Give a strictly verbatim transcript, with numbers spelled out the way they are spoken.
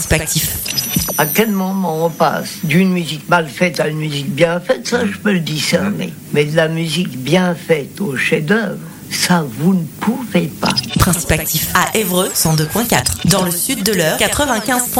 Principatif. À quel moment on passe d'une musique mal faite à une musique bien faite, ça je peux le discerner. Mais de la musique bien faite au chef-d'œuvre, ça vous ne pouvez pas. Principatif à Évreux, cent deux virgule quatre. Dans le sud de l'Eure, quatre-vingt-quinze.